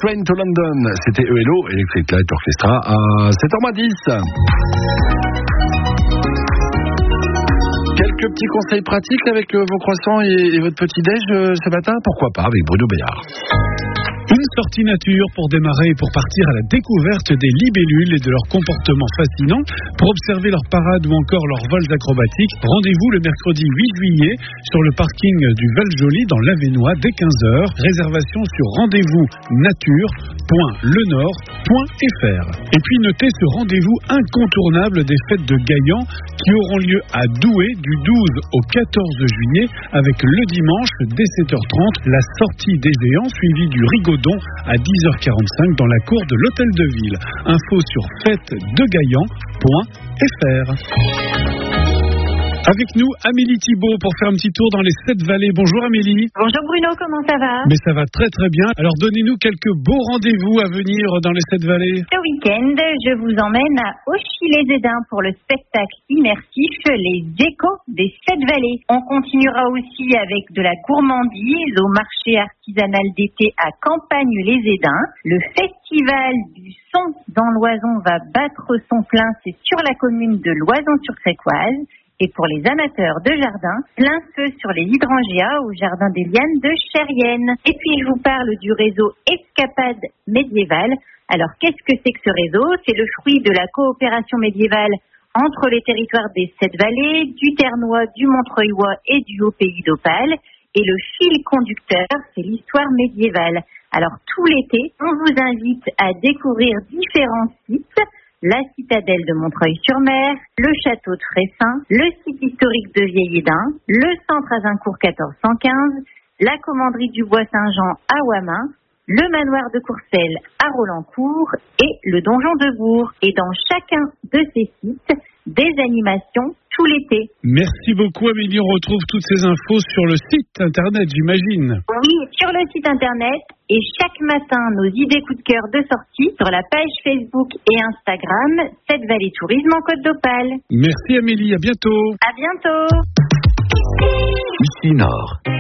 Train to London. C'était ELO, Electric Light Orchestra, à 7h10. Quelques petits conseils pratiques avec vos croissants et votre petit-déj ce matin? Pourquoi pas, avec Bruno Béard. Une sortie nature pour démarrer et pour partir à la découverte des libellules et de leur comportement fascinant. Pour observer leurs parades ou encore leurs vols acrobatiques, rendez-vous le mercredi 8 juillet sur le parking du Val-Joli dans l'Avesnois dès 15h. Réservation sur rendez-vous nature.lenord.fr. Et puis notez ce rendez-vous incontournable des fêtes de Gaillan qui auront lieu à Douai du 12 au 14 juillet avec le dimanche dès 7h30 la sortie des géants suivie du rigodon à 10h45 dans la cour de l'hôtel de ville. Info sur fêtesdegaillan.fr. Avec nous, Amélie Thibault pour faire un petit tour dans les 7 vallées. Bonjour Amélie. Bonjour Bruno, comment ça va? Mais ça va très très bien. Alors donnez-nous quelques beaux rendez-vous à venir dans les 7 vallées. Ce week-end, je vous emmène à Auchy-les-Édins pour le spectacle immersif Les Échos des 7 vallées. On continuera aussi avec de la gourmandise au marché artisanal d'été à Campagne-les-Édins. Le festival du son dans l'Oison va battre son plein, c'est sur la commune de Loison-sur-Crécoise. Et pour les amateurs de jardin, plein feu sur les hydrangeas au jardin des Lianes de Chérienne. Et puis je vous parle du réseau Escapade médiévale. Alors qu'est-ce que c'est que ce réseau? C'est le fruit de la coopération médiévale entre les territoires des 7 vallées, du Ternois, du Montreuilois et du Haut-Pays d'Opale. Et le fil conducteur, c'est l'histoire médiévale. Alors tout l'été, on vous invite à découvrir différents sites. La citadelle de Montreuil-sur-Mer, le château de Fressin, le site historique de Vieil-Édin, le centre Azincourt 1415, la commanderie du Bois-Saint-Jean à Ouamin, le manoir de Courcelles à Rolancourt et le donjon de Bourg. Et dans chacun de ces sites, des animations tout l'été. Merci beaucoup Amélie, on retrouve toutes ces infos sur le site internet, j'imagine. Oui, sur le site internet et chaque matin nos idées coup de cœur de sortie sur la page Facebook et Instagram 7 Vallées Tourisme en Côte d'Opale. Merci Amélie, à bientôt. À bientôt. Ici Nord.